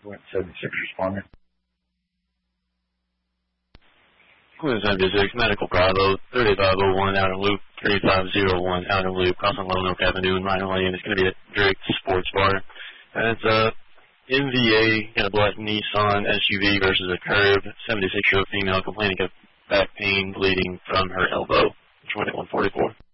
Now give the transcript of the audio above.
Went 76 responder. Cleveland 76, medical Bravo, 3501 Outer Loop, 3501 Outer Loop, crossing Lone Oak Avenue in Minor Lane. It's going to be at Drake Sports Bar. And it's a MVA, got a black Nissan SUV versus a Curve, 76-year-old female complaining of back pain bleeding from her elbow, 2144.